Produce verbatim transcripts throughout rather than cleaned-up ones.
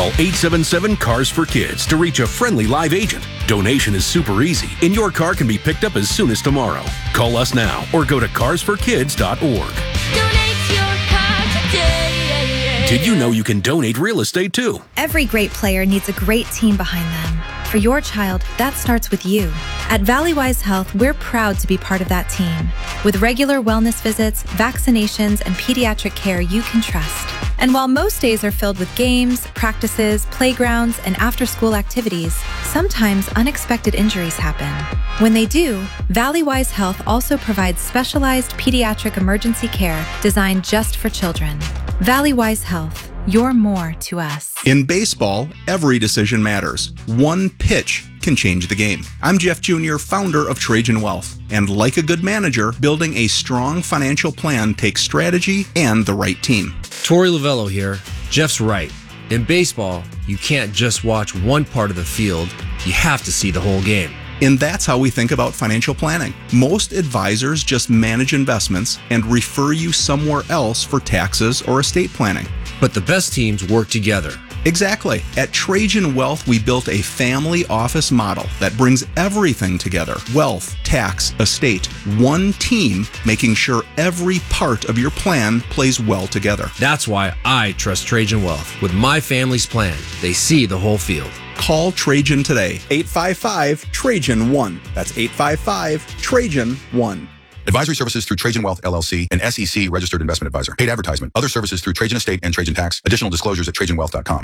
Call eight seven seven, C A R S for Kids to reach a friendly live agent. Donation is super easy, and your car can be picked up as soon as tomorrow. Call us now or go to cars for kids dot org. Donate your car today. Did you know you can donate real estate too? Every great player needs a great team behind them. For your child, that starts with you. At Valleywise Health, we're proud to be part of that team. With regular wellness visits, vaccinations, and pediatric care you can trust. And while most days are filled with games, practices, playgrounds, and after-school activities, sometimes unexpected injuries happen. When they do, Valleywise Health also provides specialized pediatric emergency care designed just for children. Valleywise Health, you're more to us. In baseball, every decision matters. One pitch can change the game. I'm Jeff Junior, founder of Trajan Wealth. And like a good manager, building a strong financial plan takes strategy and the right team. Torey Lavello here. Jeff's right. In baseball, you can't just watch one part of the field. You have to see the whole game. And that's how we think about financial planning. Most advisors just manage investments and refer you somewhere else for taxes or estate planning. But the best teams work together. Exactly. At Trajan Wealth, we built a family office model that brings everything together. Wealth, tax, estate, one team, making sure every part of your plan plays well together. That's why I trust Trajan Wealth. With my family's plan, they see the whole field. Call Trajan today. eight five five, Trajan one. That's eight five five, Trajan one. Advisory services through Trajan Wealth, L L C, an S E C registered investment advisor. Paid advertisement. Other services through Trajan Estate and Trajan Tax. Additional disclosures at trajan wealth dot com.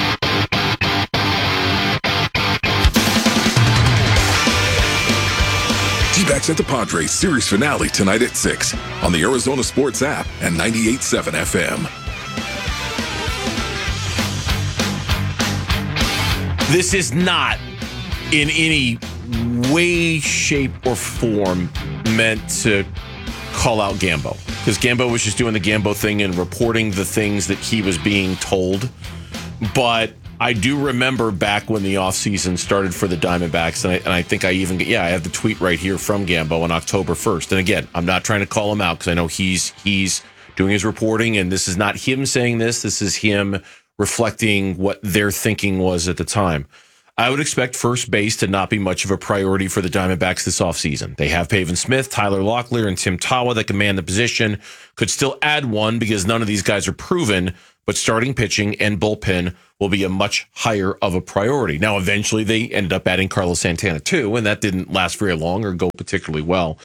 D-backs at the Padres series finale tonight at six on the Arizona Sports app and ninety-eight point seven F M. This is not in any way, shape, or form meant to call out Gambo, because Gambo was just doing the Gambo thing and reporting the things that he was being told. But I do remember back when the offseason started for the Diamondbacks, and I, and I think I even, yeah, I have the tweet right here from Gambo on October first. And again, I'm not trying to call him out because I know he's he's doing his reporting, and this is not him saying this. This is him reflecting what their thinking was at the time. I would expect first base to not be much of a priority for the Diamondbacks this offseason. They have Pavin Smith, Tyler Locklear, and Tim Tawa that command the position. Could still add one because none of these guys are proven, but starting pitching and bullpen will be a much higher of a priority. Now, eventually they ended up adding Carlos Santana too, and that didn't last very long or go particularly well.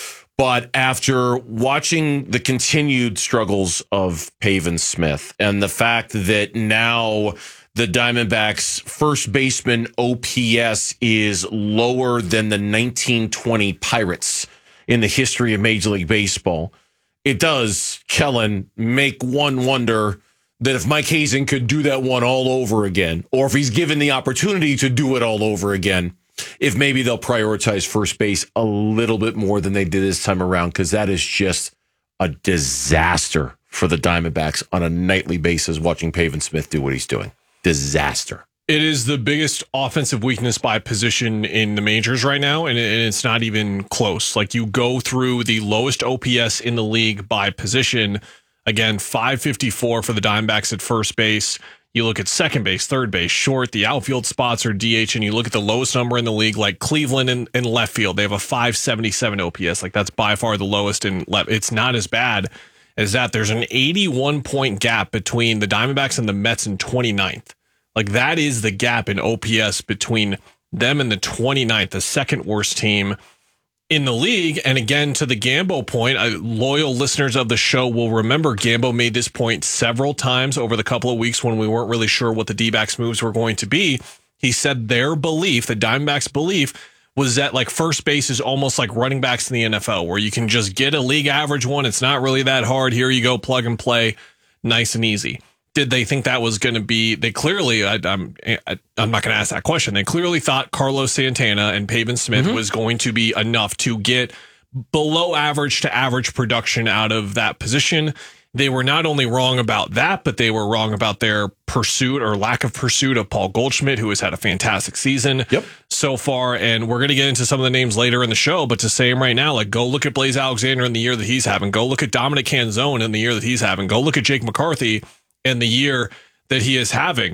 But after watching the continued struggles of Pavin Smith and the fact that now the Diamondbacks' first baseman O P S is lower than the nineteen twenty Pirates in the history of Major League Baseball, it does, Kellen, make one wonder that if Mike Hazen could do that one all over again, or if he's given the opportunity to do it all over again, if maybe they'll prioritize first base a little bit more than they did this time around, because that is just a disaster for the Diamondbacks on a nightly basis watching Pavin Smith do what he's doing. Disaster. It is the biggest offensive weakness by position in the majors right now, and it's not even close. Like, you go through the lowest O P S in the league by position. Again, five fifty-four for the Diamondbacks at first base. You look at second base, third base, short, the outfield spots are D H, and you look at the lowest number in the league, like Cleveland in, in left field. They have a five seventy-seven O P S. Like, that's by far the lowest in left. It's not as bad as that. There's an eighty-one point gap between the Diamondbacks and the Mets in twenty-ninth. Like, that is the gap in O P S between them and the twenty-ninth, the second worst team in the league. And again, to the Gambo point, I, loyal listeners of the show will remember Gambo made this point several times over the couple of weeks when we weren't really sure what the D-backs moves were going to be. He said their belief, the Diamondbacks' belief, was that like first base is almost like running backs in the N F L, where you can just get a league average one. It's not really that hard. Here you go, plug and play, nice and easy. Did they think that was going to be? They clearly, I, I'm, I, I'm not going to ask that question. They clearly thought Carlos Santana and Pavin Smith mm-hmm. was going to be enough to get below average to average production out of that position. They were not only wrong about that, but they were wrong about their pursuit or lack of pursuit of Paul Goldschmidt, who has had a fantastic season yep. so far. And we're going to get into some of the names later in the show, but to say him right now, like, go look at Blaze Alexander in the year that he's having. Go look at Dominic Canzone in the year that he's having. Go look at Jake McCarthy in the year that he is having.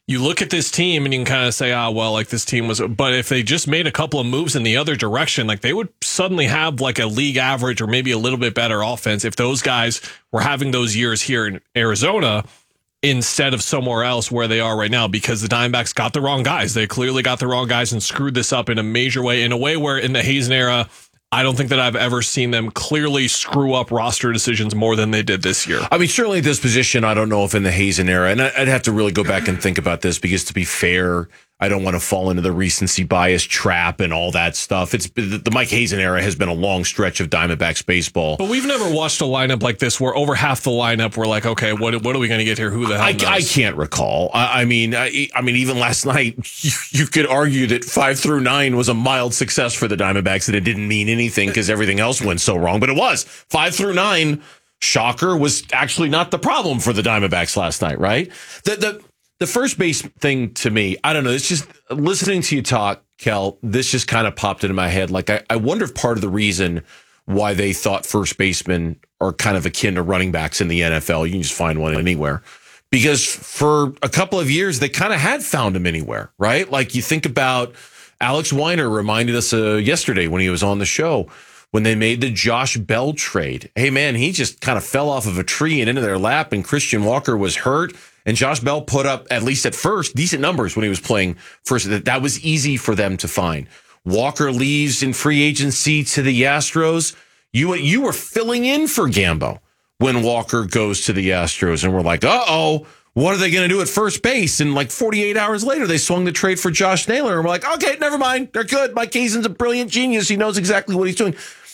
you look at this team and you can kind of say, ah, oh, well, like this team was, but if they just made a couple of moves in the other direction, like they would suddenly have like a league average or maybe a little bit better offense if those guys were having those years here in Arizona instead of somewhere else where they are right now, because the Diamondbacks got the wrong guys. They clearly got the wrong guys and screwed this up in a major way, in a way where in the Hazen era, I don't think that I've ever seen them clearly screw up roster decisions more than they did this year. I mean, certainly at this position, I don't know if in the Hazen era, and I'd have to really go back and think about this, because to be fair, I don't want to fall into the recency bias trap and all that stuff. It's the Mike Hazen era has been a long stretch of Diamondbacks baseball. But we've never watched a lineup like this where over half the lineup we're like, okay, what what are we going to get here? Who the hell I, knows? I can't recall. I, I mean, I, I mean, even last night, you, you could argue that five through nine was a mild success for the Diamondbacks, and it didn't mean anything because everything else went so wrong. But it was five through nine. Shocker, was actually not the problem for the Diamondbacks last night, right? The the the first base thing to me, I don't know. It's just listening to you talk, Kel. This just kind of popped into my head. Like I, I wonder if part of the reason why they thought first basemen are kind of akin to running backs in the N F L. You can just find one anywhere. Because for a couple of years, they kind of had found him anywhere, right? Like you think about Alex Weiner reminded us uh, yesterday when he was on the show, when they made the Josh Bell trade. Hey, man, he just kind of fell off of a tree and into their lap, and Christian Walker was hurt. And Josh Bell put up, at least at first, decent numbers when he was playing first. That, that was easy for them to find. Walker leaves in free agency to the Astros. You, you were filling in for Gambo when Walker goes to the Astros, and we're like, uh-oh, what are they going to do at first base? And like forty-eight hours later, they swung the trade for Josh Naylor, and we're like, okay, never mind. They're good. Mike Hazen's a brilliant genius. He knows exactly what he's doing.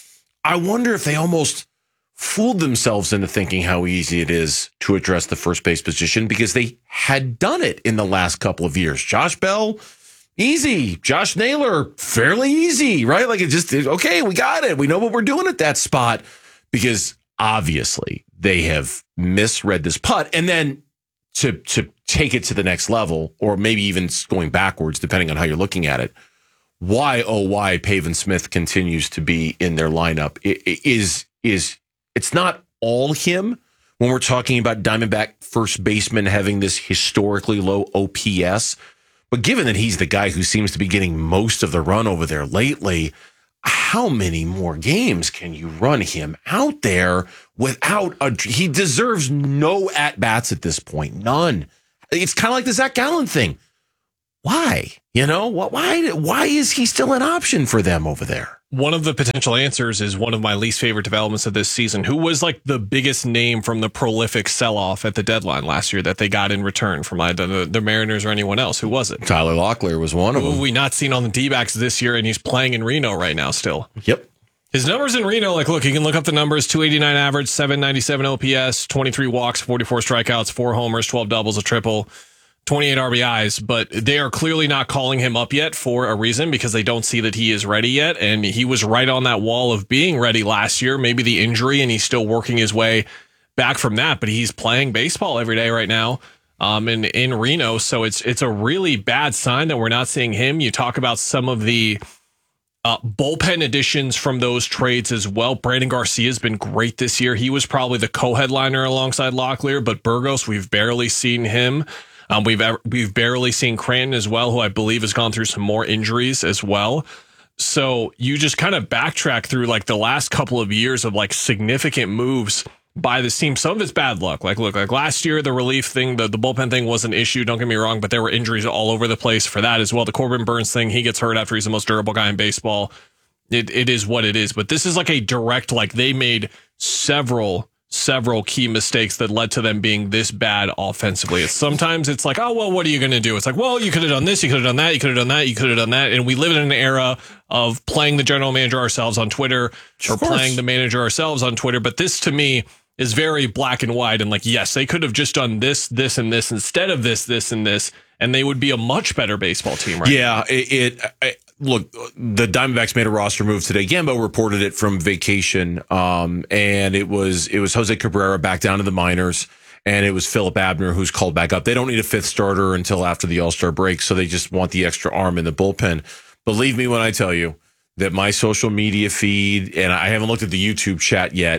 I wonder if they almost fooled themselves into thinking how easy it is to address the first base position, because they had done it in the last couple of years. Josh Bell, easy. Josh Naylor, fairly easy, right? Like it just, okay, we got it. We know what we're doing at that spot, because obviously they have misread this putt. And then to, to take it to the next level, or maybe even going backwards, depending on how you're looking at it, why, oh, why Pavin Smith continues to be in their lineup is, is it's not all him when we're talking about Diamondback first baseman having this historically low O P S. But given that he's the guy who seems to be getting most of the run over there lately, how many more games can you run him out there without a, he deserves no at-bats at this point. None. It's kind of like the Zach Gallen thing. Why? You know, why, why is he still an option for them over there? One of the potential answers is one of my least favorite developments of this season. Who was like the biggest name from the prolific sell-off at the deadline last year that they got in return from either the, the Mariners or anyone else? Who was it? Tyler Locklear was one of them. Who have we not seen on the D-backs this year, and he's playing in Reno right now still. Yep. His numbers in Reno, like, look, you can look up the numbers: two eighty-nine average, seven ninety-seven O P S, twenty-three walks, forty-four strikeouts, four homers, twelve doubles, a triple, twenty-eight R B Is, but they are clearly not calling him up yet for a reason, because they don't see that he is ready yet. And he was right on that wall of being ready last year, maybe the injury, and he's still working his way back from that, but he's playing baseball every day right now um, in, in Reno. So it's, it's a really bad sign that we're not seeing him. You talk about some of the uh, bullpen additions from those trades as well. Brandon Garcia has been great this year. He was probably the co-headliner alongside Locklear, but Burgos, we've barely seen him. Um, we've we've barely seen Cranton as well, who I believe has gone through some more injuries as well. So you just kind of backtrack through like the last couple of years of like significant moves by this team. Some of it's bad luck. Like, look, like last year, the relief thing, the, the bullpen thing was an issue. Don't get me wrong, but there were injuries all over the place for that as well. The Corbin Burns thing, he gets hurt after he's the most durable guy in baseball. It It is what it is. But this is like a direct, like they made several several key mistakes that led to them being this bad offensively. It's, sometimes it's like, oh, well, what are you going to do? It's like, well, you could have done this, you could have done that, you could have done that, you could have done that. And we live in an era of playing the general manager ourselves on Twitter, or playing the manager ourselves on Twitter. But this to me is very black and white. And like, yes, they could have just done this, this, and this instead of this, this, and this, and they would be a much better baseball team right yeah, now. it, it I, look, the Diamondbacks made a roster move today. Gambo reported it from vacation, um, and it was it was Jose Cabrera back down to the minors, and it was Philip Abner who's called back up. They don't need a fifth starter until after the All-Star break, so they just want the extra arm in the bullpen. Believe me when I tell you that my social media feed, and I haven't looked at the YouTube chat yet,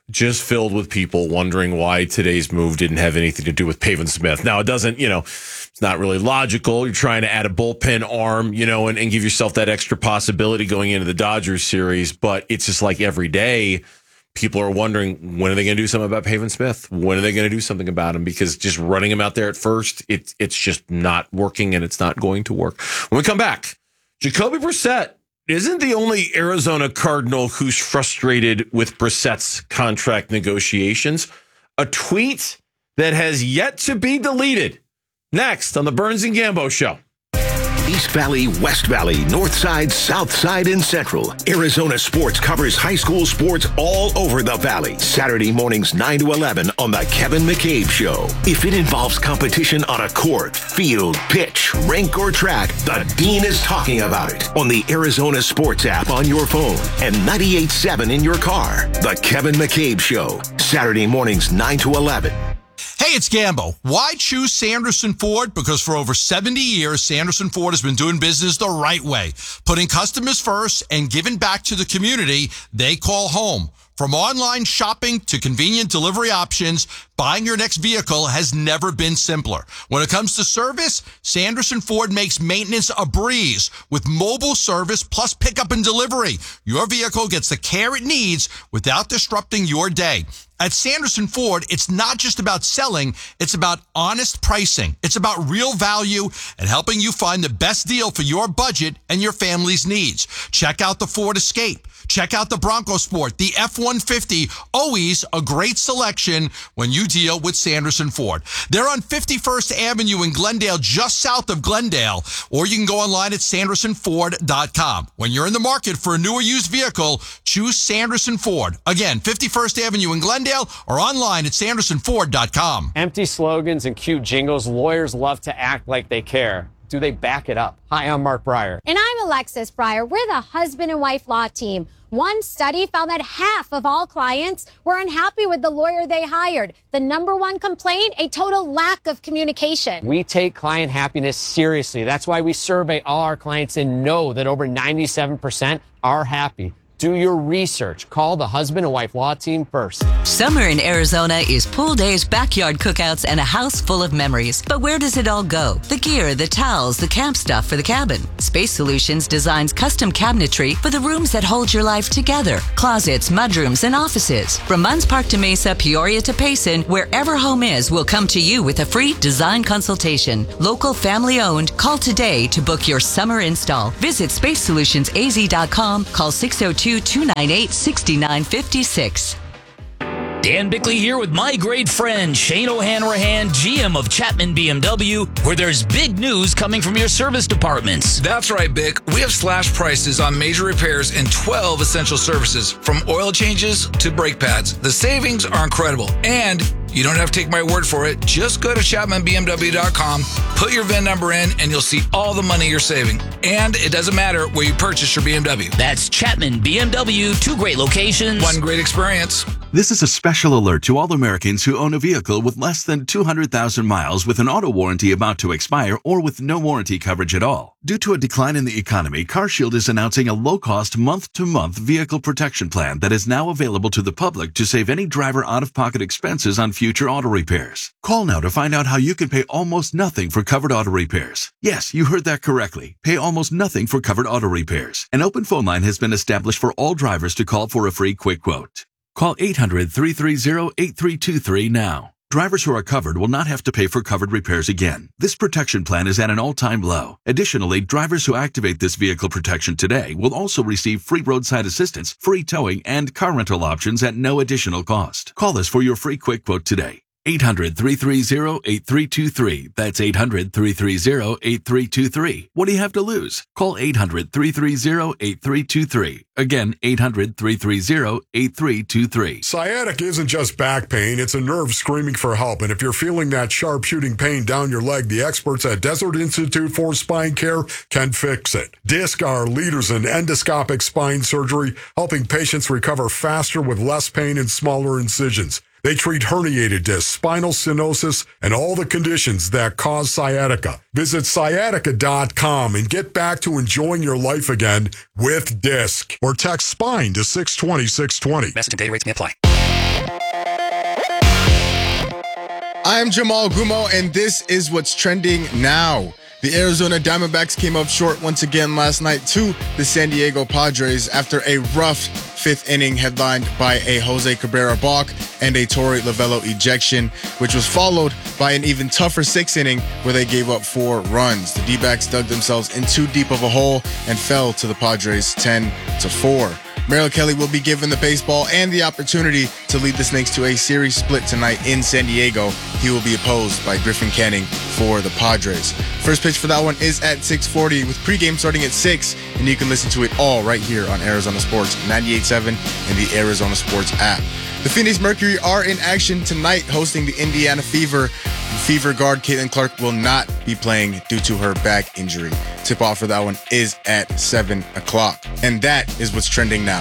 just filled with people wondering why today's move didn't have anything to do with Pavin Smith. Now, it doesn't, you know, it's not really logical. You're trying to add a bullpen arm, you know, and, and give yourself that extra possibility going into the Dodgers series. But it's just like every day, people are wondering, when are they going to do something about Pavin Smith? When are they going to do something about him? Because just running him out there at first, it, it's just not working, and it's not going to work. When we come back, Jacoby Brissett isn't the only Arizona Cardinal who's frustrated with Brissett's contract negotiations. A tweet that has yet to be deleted. Next on the Burns and Gambo Show. East Valley, West Valley, North Side, South Side, and Central. Arizona Sports covers high school sports all over the Valley. Saturday mornings nine to eleven on the Kevin McCabe Show. If it involves competition on a court, field, pitch, rink, or track, the Dean is talking about it on the Arizona Sports app on your phone and ninety-eight point seven in your car. The Kevin McCabe Show. Saturday mornings nine to eleven. Hey, it's Gambo. Why choose Sanderson Ford? Because for over seventy years, Sanderson Ford has been doing business the right way, putting customers first and giving back to the community they call home. From online shopping to convenient delivery options, buying your next vehicle has never been simpler. When it comes to service, Sanderson Ford makes maintenance a breeze with mobile service plus pickup and delivery. Your vehicle gets the care it needs without disrupting your day. At Sanderson Ford, it's not just about selling, it's about honest pricing. It's about real value and helping you find the best deal for your budget and your family's needs. Check out the Ford Escape. Check out the Bronco Sport, the F one fifty, always a great selection when you deal with Sanderson Ford. They're on fifty-first Avenue in Glendale, just south of Glendale, or you can go online at sanderson ford dot com. When you're in the market for a new or used vehicle, choose Sanderson Ford. Again, fifty-first Avenue in Glendale or online at sanderson ford dot com. Empty slogans and cute jingles, lawyers love to act like they care. Do they back it up? Hi, I'm Mark Breyer. And I'm Alexis Breyer. We're the husband and wife law team. One study found that half of all clients were unhappy with the lawyer they hired. The number one complaint, a total lack of communication. We take client happiness seriously. That's why we survey all our clients and know that over ninety-seven percent are happy. Do your research. Call the husband and wife law team first. Summer in Arizona is pool days, backyard cookouts, and a house full of memories. But where does it all go? The gear, the towels, the camp stuff for the cabin. Space Solutions designs custom cabinetry for the rooms that hold your life together. Closets, mudrooms, and offices. From Munns Park to Mesa, Peoria to Payson, wherever home is, we'll come to you with a free design consultation. Local, family owned. Call today to book your summer install. Visit space solutions a z dot com. Call six oh two, two nine eight, six nine five six. Dan Bickley here with my great friend Shane O'Hanrahan, G M of Chapman B M W, where there's big news coming from your service departments. That's right, Bick. We have slash prices on major repairs and twelve essential services, from oil changes to brake pads. The savings are incredible, and you don't have to take my word for it. Just go to chapman b m w dot com, put your V I N number in, and you'll see all the money you're saving. And it doesn't matter where you purchase your B M W. That's Chapman B M W, two great locations. One great experience. This is a special alert to all Americans who own a vehicle with less than two hundred thousand miles with an auto warranty about to expire or with no warranty coverage at all. Due to a decline in the economy, CarShield is announcing a low-cost month-to-month vehicle protection plan that is now available to the public to save any driver out-of-pocket expenses on future auto repairs. Call now to find out how you can pay almost nothing for covered auto repairs. Yes, you heard that correctly. Pay almost nothing for covered auto repairs. An open phone line has been established for all drivers to call for a free quick quote. Call eight hundred, three three zero, eight three two three now. Drivers who are covered will not have to pay for covered repairs again. This protection plan is at an all-time low. Additionally, drivers who activate this vehicle protection today will also receive free roadside assistance, free towing, and car rental options at no additional cost. Call us for your free quick quote today. eight hundred, three three zero, eight three two three. That's eight hundred, three three zero, eight three two three. What do you have to lose? Call eight hundred, three three zero, eight three two three. Again, eight hundred, three three zero, eight three two three. Sciatica isn't just back pain, it's a nerve screaming for help. And if you're feeling that sharp shooting pain down your leg, the experts at Desert Institute for Spine Care can fix it. DISC are leaders in endoscopic spine surgery, helping patients recover faster with less pain and smaller incisions. They treat herniated discs, spinal stenosis, and all the conditions that cause sciatica. Visit sciatica dot com and get back to enjoying your life again with DISC. Or text SPINE to six twenty, six twenty. Message and data rates may apply. I'm Jamal Gumo, and this is what's trending now. The Arizona Diamondbacks came up short once again last night to the San Diego Padres after a rough fifth inning headlined by a Jose Cabrera balk and a Torey Lovullo ejection, which was followed by an even tougher sixth inning where they gave up four runs. The D-backs dug themselves in too deep of a hole and fell to the Padres ten to four. Merrill Kelly will be given the baseball and the opportunity to lead the Snakes to a series split tonight in San Diego. He will be opposed by Griffin Canning for the Padres. First pitch for that one is at six forty with pregame starting at six, and you can listen to it all right here on Arizona Sports ninety-eight point seven and the Arizona Sports app. The Phoenix Mercury are in action tonight hosting the Indiana Fever. Fever guard Caitlin Clark will not be playing due to her back injury. Tip-off for that one is at seven o'clock. And that is what's trending now.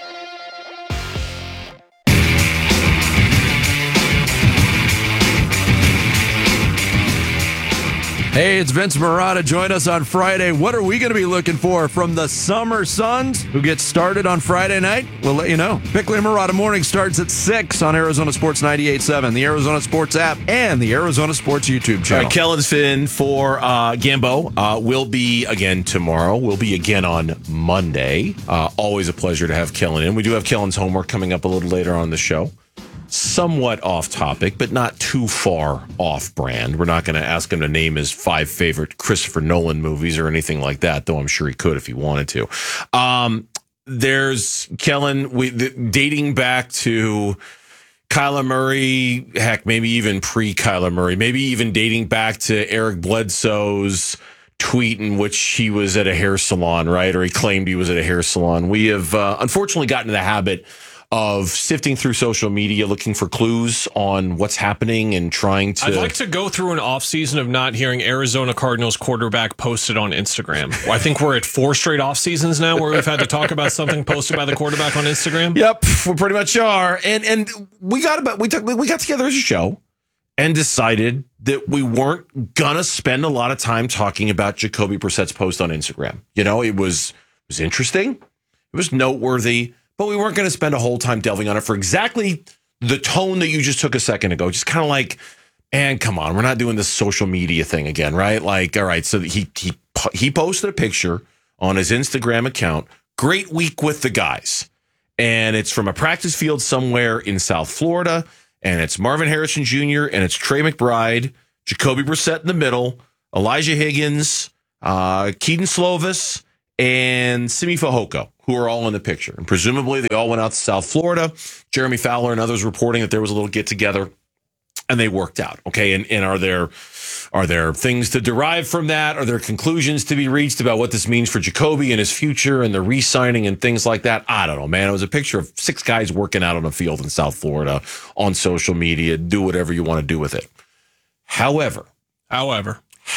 Hey, it's Vince Marotta. Join us on Friday. What are we going to be looking for from the Summer Suns, who get started on Friday night? We'll let you know. Bickley and Marotta Morning starts at six on Arizona Sports ninety-eight point seven, the Arizona Sports app, and the Arizona Sports YouTube channel. All right, Kellen's Finn for uh, Gambo. Uh, we'll be again tomorrow. We'll be again on Monday. Uh, always a pleasure to have Kellen in. We do have Kellen's homework coming up a little later on the show. Somewhat off topic, but not too far off brand. We're not going to ask him to name his five favorite Christopher Nolan movies or anything like that, though I'm sure he could if he wanted to. Um, there's Kellen, we, the, dating back to Kyler Murray, heck, maybe even pre-Kyler Murray, maybe even dating back to Eric Bledsoe's tweet in which he was at a hair salon, right? Or he claimed he was at a hair salon. We have uh, unfortunately gotten in the habit of sifting through social media, looking for clues on what's happening and trying to... I'd like to go through an offseason of not hearing Arizona Cardinals quarterback posted on Instagram. I think we're at four straight off seasons now where we've had to talk about something posted by the quarterback on Instagram. Yep, we pretty much are. And and we got about we took we got together as a show and decided that we weren't gonna spend a lot of time talking about Jacoby Brissett's post on Instagram. You know, it was it was interesting, it was noteworthy. But we weren't going to spend a whole time delving on it for exactly the tone that you just took a second ago. Just kind of like, man, come on, we're not doing this social media thing again, right? Like, all right, so he he he posted a picture on his Instagram account. Great week with the guys. And it's from a practice field somewhere in South Florida. And it's Marvin Harrison Junior and it's Trey McBride, Jacoby Brissett in the middle, Elijah Higgins, uh, Keaton Slovis, and Simi Fehoko, who are all in the picture. And presumably they all went out to South Florida. Jeremy Fowler and others reporting that there was a little get-together, and they worked out. Okay, and, and are there are there things to derive from that? Are there conclusions to be reached about what this means for Jacoby and his future and the re-signing and things like that? I don't know, man. It was a picture of six guys working out on a field in South Florida on social media. Do whatever you want to do with it. However. However.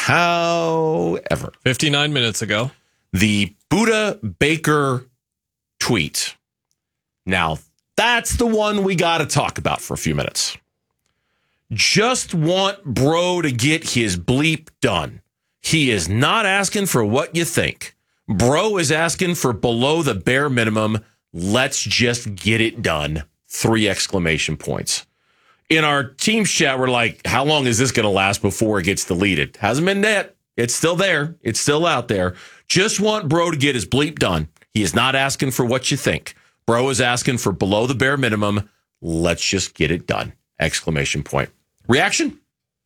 However. fifty-nine minutes ago. The Buda Baker tweet. Now, that's the one we got to talk about for a few minutes. Just want bro to get his bleep done. He is not asking for what you think. Bro is asking for below the bare minimum. Let's just get it done. Three exclamation points. In our team chat, we're like, how long is this going to last before it gets deleted? Hasn't been yet. It's still there. It's still out there. Just want bro to get his bleep done. He is not asking for what you think. Bro is asking for below the bare minimum. Let's just get it done. Exclamation point. Reaction?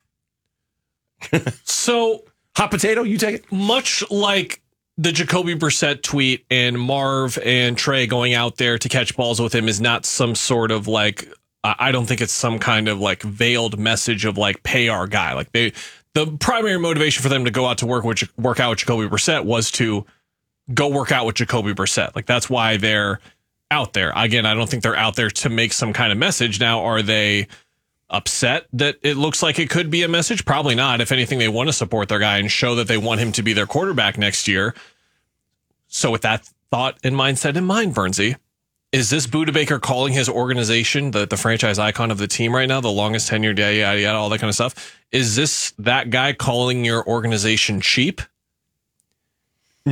So, hot potato, you take it? Much like the Jacoby Brissett tweet and Marv and Trey going out there to catch balls with him is not some sort of like, I don't think it's some kind of like veiled message of like pay our guy. Like they, the primary motivation for them to go out to work with work out with Jacoby Brissett was to go work out with Jacoby Brissett. Like that's why they're out there. Again, I don't think they're out there to make some kind of message. Now, are they upset that it looks like it could be a message? Probably not. If anything, they want to support their guy and show that they want him to be their quarterback next year. So with that thought and mindset in mind, Bernsey, is this Buda Baker calling his organization, the, the franchise icon of the team right now, the longest tenured, yada, yada, yada, all that kind of stuff? Is this that guy calling your organization cheap?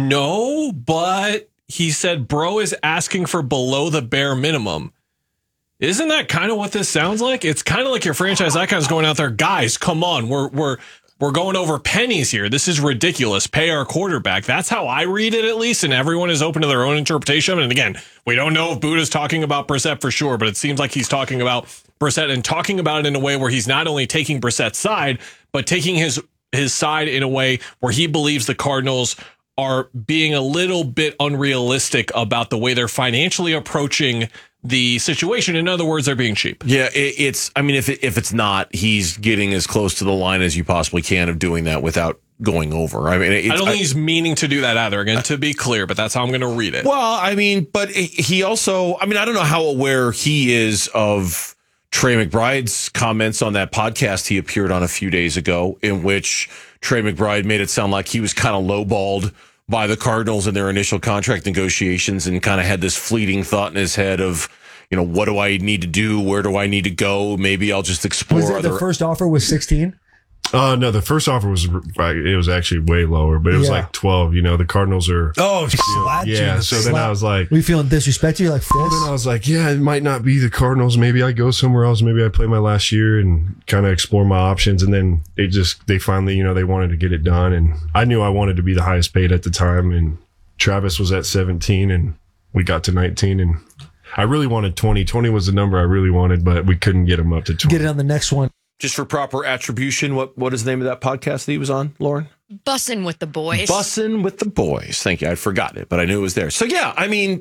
No, but he said bro is asking for below the bare minimum. Isn't that kind of what this sounds like? It's kind of like your franchise icons going out there, guys, come on, we're we're we're going over pennies here. This is ridiculous. Pay our quarterback. That's how I read it, at least, and everyone is open to their own interpretation. And again, we don't know if Buddha's talking about Brissett for sure, but it seems like he's talking about Brissett and talking about it in a way where he's not only taking Brissett's side, but taking his his side in a way where he believes the Cardinals are being a little bit unrealistic about the way they're financially approaching the situation. In other words, they're being cheap. Yeah, it, it's, I mean, if it, if it's not, he's getting as close to the line as you possibly can of doing that without going over. I mean, it's, I don't think I, he's meaning to do that either, again, to be clear, but that's how I'm going to read it. Well, I mean, but he also, I mean, I don't know how aware he is of Trey McBride's comments on that podcast he appeared on a few days ago, in which Trey McBride made it sound like he was kind of lowballed by the Cardinals in their initial contract negotiations and kind of had this fleeting thought in his head of, you know, what do I need to do? Where do I need to go? Maybe I'll just explore. Was it other- the first offer was sixteen? Uh, no, the first offer was, it was actually way lower, but it was Yeah. like twelve. You know, the Cardinals are. Oh, slap yeah. you. So then Slap. I was like, Were you feeling disrespected? You're like, well, then I was like, yeah, it might not be the Cardinals. Maybe I go somewhere else. Maybe I play my last year and kind of explore my options. And then they just, they finally, you know, they wanted to get it done. And I knew I wanted to be the highest paid at the time. And Travis was at seventeen and we got to nineteen. And I really wanted twenty. twenty was the number I really wanted, but we couldn't get him up to twenty. Get it on the next one. Just for proper attribution, what what is the name of that podcast that he was on, Lauren? Bussin' with the boys. Bussin' with the boys. Thank you. I'd forgotten it, but I knew it was there. So yeah, I mean,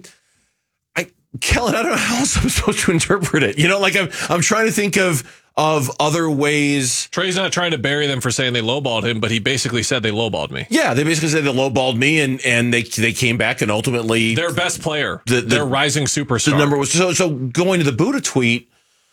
I Kellen, I don't know how else I'm supposed to interpret it. You know, like I'm I'm trying to think of of other ways. Trey's not trying to bury them for saying they lowballed him, but he basically said they lowballed me. Yeah, they basically said they lowballed me, and and they they came back and ultimately Their best player, the, the their rising superstar. The number was so so. Going to the Buddha tweet,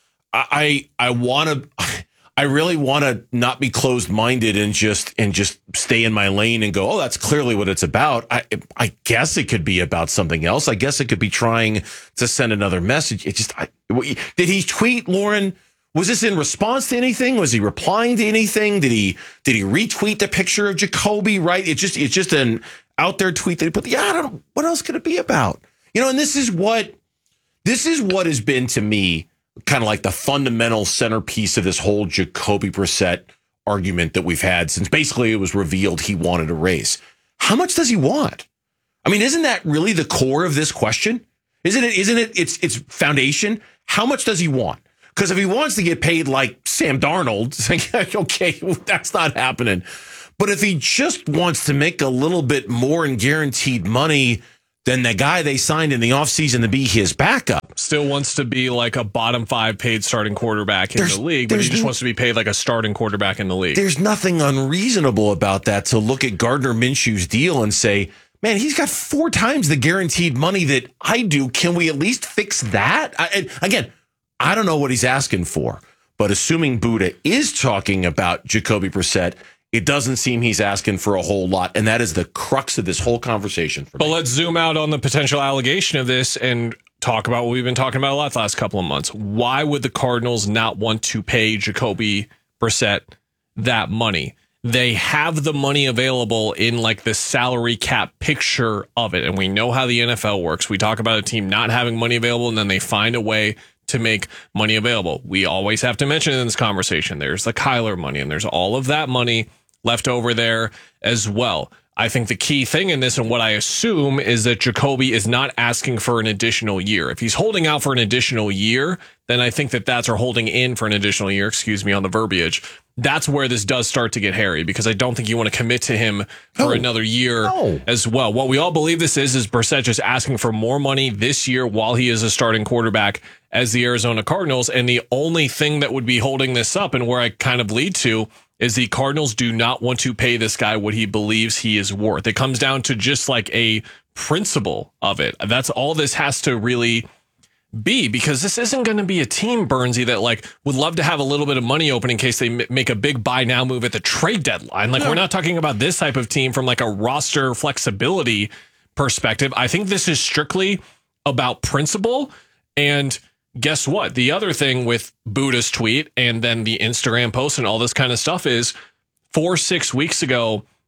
I I, I want to. I really want to not be closed-minded and just and just stay in my lane and go, oh, that's clearly what it's about. I I guess it could be about something else. I guess it could be trying to send another message. It just I, did he tweet, Lauren? Was this in response to anything? Was he replying to anything? Did he did he retweet the picture of Jacoby? Right? It's just it's just an out there tweet that he put. Yeah, I don't know. What else could it be about? You know, and this is what this is what has been to me kind of like the fundamental centerpiece of this whole Jacoby Brissett argument that we've had since basically it was revealed he wanted a raise. How much does he want? I mean, isn't that really the core of this question? Isn't it? Isn't it? It's its foundation. How much does he want? Because if he wants to get paid like Sam Darnold, it's like, okay, that's not happening. But if he just wants to make a little bit more in guaranteed money than the guy they signed in the offseason to be his backup. Still wants to be like a bottom five paid starting quarterback in There's- the league, but he there's just n- wants to be paid like a starting quarterback in the league. There's nothing unreasonable about that to look at Gardner Minshew's deal and say, man, he's got four times the guaranteed money that I do. Can we at least fix that? I, and again, I don't know what he's asking for, but assuming Buddha is talking about Jacoby Brissett, it doesn't seem he's asking for a whole lot, and that is the crux of this whole conversation for But me. let's zoom out on the potential allegation of this and talk about what we've been talking about a lot the last couple of months. Why would the Cardinals not want to pay Jacoby Brissett that money? They have the money available in like the salary cap picture of it, and we know how the N F L works. We talk about a team not having money available, and then they find a way to make money available. We always have to mention in this conversation, there's the Kyler money, and there's all of that money left over there as well. I think the key thing in this and what I assume is that Jacoby is not asking for an additional year. If he's holding out for an additional year, then I think that that's or holding in for an additional year, excuse me on the verbiage. That's where this does start to get hairy because I don't think you want to commit to him for No. another year No. as well. What we all believe this is, is Brissett just asking for more money this year while he is a starting quarterback as the Arizona Cardinals. And the only thing that would be holding this up and where I kind of lead to is the Cardinals do not want to pay this guy what he believes he is worth. It comes down to just like a principle of it. That's all this has to really be, because this isn't going to be a team, Bernsey, that like would love to have a little bit of money open in case they m- make a big buy now move at the trade deadline. Like, No. we're not talking about this type of team from like a roster flexibility perspective. I think this is strictly about principle. And guess what? The other thing with Buddha's tweet and then the Instagram post and all this kind of stuff is four, six weeks ago,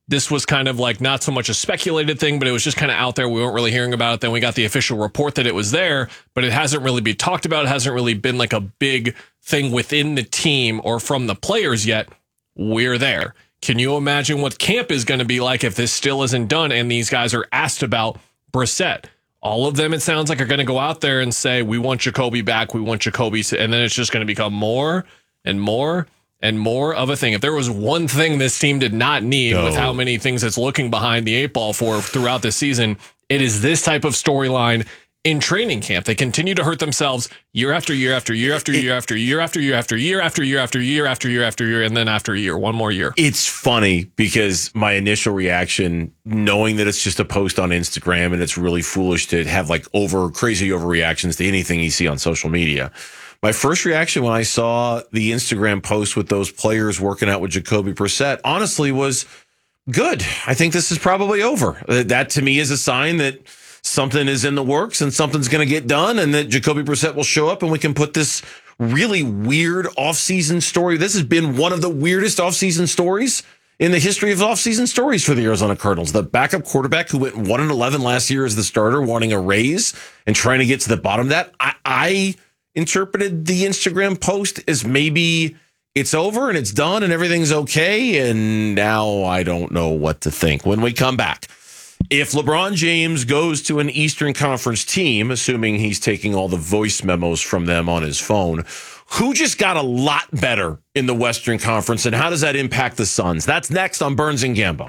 this was kind of like not so much a speculated thing, but it was just kind of out there. We weren't really hearing about it. Then we got the official report that it was there, but it hasn't really been talked about. It hasn't really been like a big thing within the team or from the players yet. We're there. Can you imagine what camp is going to be like if this still isn't done and these guys are asked about Brissett? All of them, it sounds like, are going to go out there and say, we want Jacoby back. We want Jacoby. To, and then it's just going to become more and more and more of a thing. If there was one thing this team did not need No. with how many things it's looking behind the eight ball for throughout the season, it is this type of storyline in training camp. They continue to hurt themselves year after year after year after year after year after year after year after year after year after year after year, and then after a year, one more year. It's funny because my initial reaction, knowing that it's just a post on Instagram and it's really foolish to have like over crazy overreactions to anything you see on social media. My first reaction when I saw the Instagram post with those players working out with Jacoby Brissett, honestly, was good. I think this is probably over. That to me is a sign that something is in the works and something's going to get done, and that Jacoby Brissett will show up and we can put this really weird offseason story. This has been one of the weirdest offseason stories in the history of offseason stories for the Arizona Cardinals. The backup quarterback who went one and eleven last year as the starter, wanting a raise and trying to get to the bottom of that. I, I interpreted the Instagram post as maybe it's over and it's done and everything's okay. And now I don't know what to think. When we come back, if LeBron James goes to an Eastern Conference team, assuming he's taking all the voice memos from them on his phone, who just got a lot better in the Western Conference, and how does that impact the Suns? That's next on Burns and Gambo.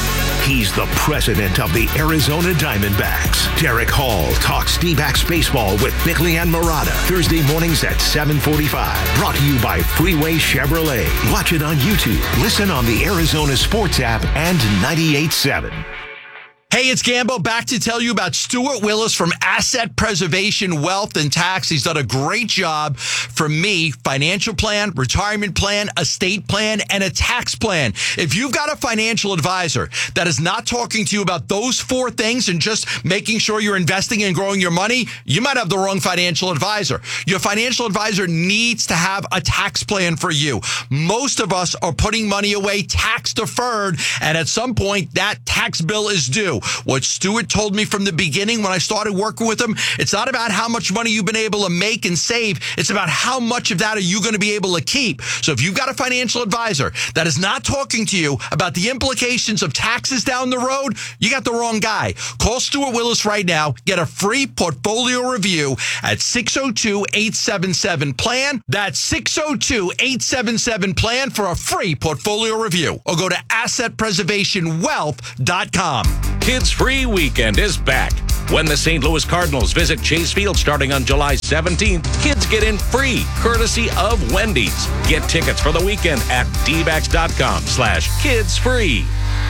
He's the president of the Arizona Diamondbacks. Derek Hall talks D-backs baseball with Bickley and Murata. Thursday mornings at seven forty-five. Brought to you by Freeway Chevrolet. Watch it on YouTube. Listen on the Arizona Sports app and ninety-eight point seven. Hey, it's Gambo back to tell you about Stuart Willis from Asset Preservation Wealth and Tax. He's done a great job for me. Financial plan, retirement plan, estate plan, and a tax plan. If you've got a financial advisor that is not talking to you about those four things and just making sure you're investing and growing your money, you might have the wrong financial advisor. Your financial advisor needs to have a tax plan for you. Most of us are putting money away tax deferred, and at some point that tax bill is due. What Stuart told me from the beginning when I started working with him, it's not about how much money you've been able to make and save. It's about how much of that are you going to be able to keep. So if you've got a financial advisor that is not talking to you about the implications of taxes down the road, you got the wrong guy. Call Stuart Willis right now. Get a free portfolio review at six oh two, eight seven seven, PLAN. That's six oh two, eight seven seven, PLAN for a free portfolio review. Or go to asset preservation wealth dot com. Kids Free Weekend is back. When the Saint Louis Cardinals visit Chase Field starting on July seventeenth, kids get in free, courtesy of Wendy's. Get tickets for the weekend at dbacks.com slash kids free.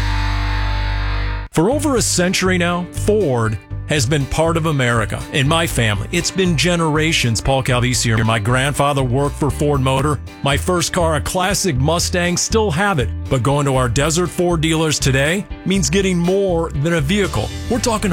For over a century now, Ford has been part of America. In my family, it's been generations. Paul Calvisi here. My grandfather worked for Ford Motor. My first car, a classic Mustang, still have it. But going to our Desert Ford dealers today means getting more than a vehicle. We're talking